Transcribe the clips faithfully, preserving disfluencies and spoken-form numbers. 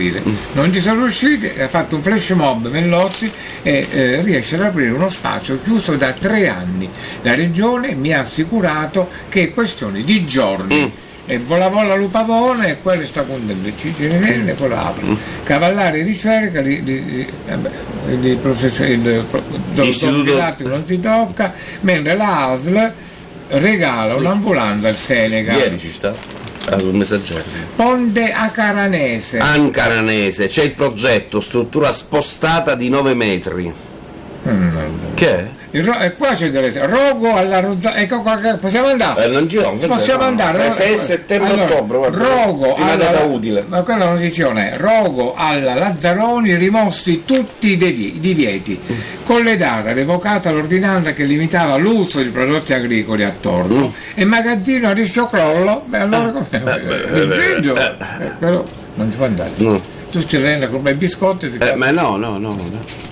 aprire. Mm. Non ci sono riusciti, ha fatto un flash mob Mellozzi e eh, riesce ad aprire uno spazio chiuso da tre anni. La regione mi ha assicurato che è questione di giorni. Mm. E vola vola Lupavone e quello sta contento, ci viene e quello apre. Mm. Cavallari ricerca di, di, di, vabbè, di professore, il dottor didattico non si tocca, mentre la A S L regala un'ambulanza al Seneca. Ieri ci sta. Al Messaggero. Ponte Acaranese. Ancaranese, c'è il progetto, struttura spostata di nove metri. Mm. Che è? Il ro- e qua c'è delle Rogo alla Rozza, ecco qua, possiamo andare? Eh, non giro, possiamo no. andare? sei settembre allora, ottobre, guarda, Rogo prima alla, data utile. Ma quella notizione è Rogo alla Lazzaroni rimossi tutti i devi- divieti. Mm. Colledata revocata l'ordinanza che limitava l'uso di prodotti agricoli attorno mm. e magazzino a rischio crollo. Beh allora come? Eh, eh, eh, però non si può andare. No. Tu ci rendi come biscotti. Eh, ma no, no, no, no.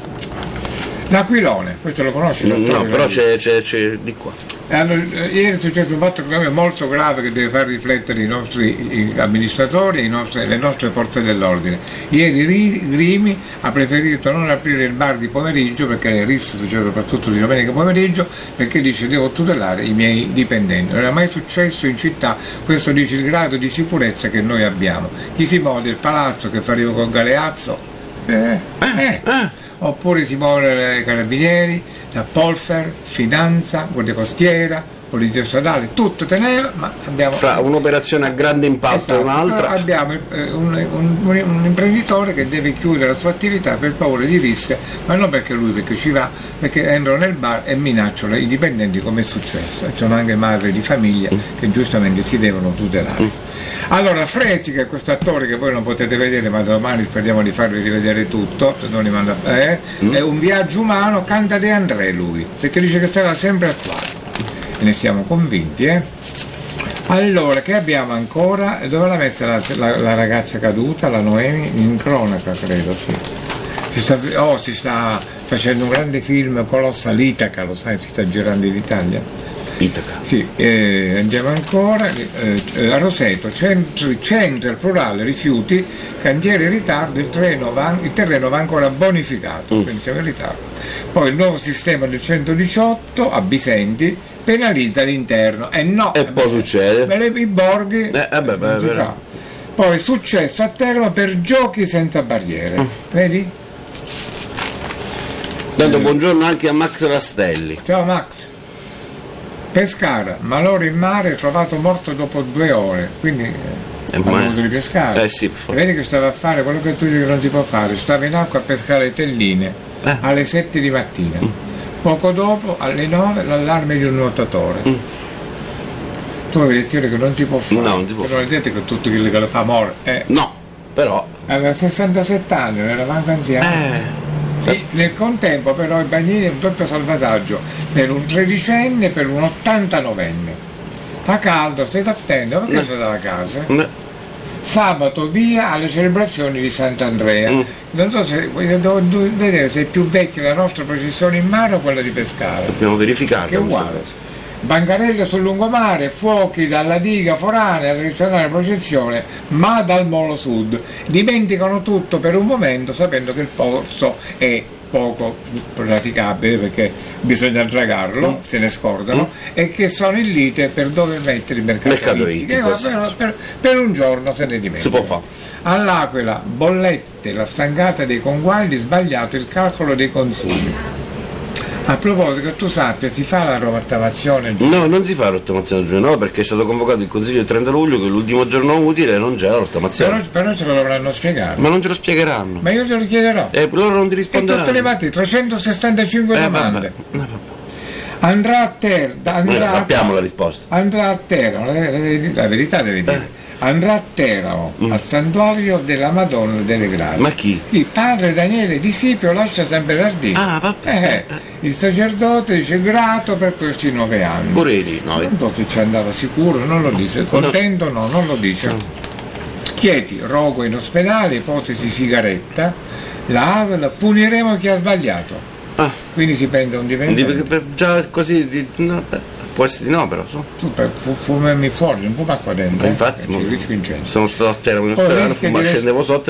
L'Aquilone, questo lo conosci? No, però c'è, c'è, c'è di qua. Allora, ieri è successo un fatto molto grave che deve far riflettere i nostri amministratori e i nostri, le nostre forze dell'ordine. Ieri Grimi ha preferito non aprire il bar di pomeriggio, perché le risse succedono soprattutto di domenica pomeriggio, perché dice devo tutelare i miei dipendenti. Non era mai successo in città, questo dice il grado di sicurezza che noi abbiamo. Chi si muove il palazzo che faremo con Galeazzo? Eh, eh. eh. Oppure si muovono i carabinieri, la Polfer, Finanza, Guardia Costiera, Polizia Stradale, tutto teneva, ma abbiamo... Fra un'operazione a grande impatto e un'altra... Abbiamo eh, un, un, un imprenditore che deve chiudere la sua attività per paura di rischio, ma non perché lui, perché ci va, perché entrano nel bar e minacciano i dipendenti, come è successo. Ci sono anche madri di famiglia che giustamente si devono tutelare. Allora, Fresi, che è questo attore che voi non potete vedere, ma domani speriamo di farvi rivedere tutto, se non li manda, eh, mm. è un viaggio umano, canta De André lui, perché dice che sarà sempre attuale. E ne siamo convinti, eh? Allora, che abbiamo ancora? Dove l'ha messa la, la, la ragazza caduta, la Noemi? In cronaca, credo, sì. Si sta, oh, si sta facendo un grande film, Colossal Itaca, lo sai, si sta girando in Italia. Itaca. Sì, eh, andiamo ancora, eh, a Roseto, centro, centro plurale rifiuti, cantiere in ritardo, il, treno va, il terreno va ancora bonificato, mm. quindi siamo in ritardo. Poi il nuovo sistema del centodiciotto a Bisenti penalizza l'interno, e eh no, e poi succede? Per i borghi eh, vabbè, non beh, si fa. Poi successo a Teramo per giochi senza barriere, mm. vedi? Dando eh. buongiorno anche a Max Rastelli. Ciao Max. Pescara, malore in mare, trovato morto dopo due ore, quindi eh, ha voluto di pescare. Eh sì, vedi che stava a fare quello che tu dici che non si può fare, stava in acqua a pescare le telline eh. alle sette di mattina. Mm. Poco dopo, alle nove, l'allarme di un nuotatore. Mm. Tu avevi detto che non si può fare. No, non si può. Però vedete che tutto quello che lo fa muore. Eh. No, però. Aveva sessantasette anni, non era manco anziano. Eh. E nel contempo però il Bagnini è un doppio salvataggio per un tredicenne e per un ottantanovenne. Fa caldo, state attenti, perché no. Siete alla casa? No. Sabato via alle celebrazioni di Sant'Andrea. Mm. Non so se devo vedere se è più vecchia la nostra processione in mare o quella di pescare. Dobbiamo verificare. Che è uguale. Bancarelle sul lungomare, fuochi dalla diga foranea, tradizionale processione, ma dal molo sud. Dimenticano tutto per un momento sapendo che il pozzo è poco praticabile perché bisogna dragarlo, mm. se ne scordano, mm. e che sono in lite per dove mettere il mercato, mercato ittico. Per, per, per un giorno se ne dimentica. Si può fare. All'Aquila, bollette, la stangata dei conguagli, sbagliato il calcolo dei consumi. A proposito, che tu sappia, si fa la rottamazione? No, non si fa la rottamazione giornale perché è stato convocato il consiglio il trenta luglio, che è l'ultimo giorno utile e non c'è la rottamazione. Però, però ce lo dovranno spiegare. Ma non ce lo spiegheranno. Ma io te lo chiederò. E eh, loro non ti risponderanno. E tutte le battute, trecentosessantacinque eh, domande. Vabbè. Eh, vabbè. Andrà a terra. Andrà Noi sappiamo la risposta. Andrà a terra, la, la, la verità deve dire. Eh. Andrà a Teramo, mm. al santuario della Madonna delle Grazie. Ma chi? Il padre Daniele Di Sipio lascia San Bernardino. Ah, vabbè. Eh, il sacerdote dice grato per questi nove anni. Pureli, no. Non so se ci andava sicuro, non lo dice. Contento no, non lo dice. No. Chieti, rogo in ospedale, ipotesi sigaretta, la A V L, puniremo chi ha sbagliato. Ah. Quindi si prende un dipendente. Già così, di, no, può essere di no però. So. Tu per fumarmi fuori, non fuma qua dentro. Ma infatti, eh, mo, sono stato a terra, scendevo sotto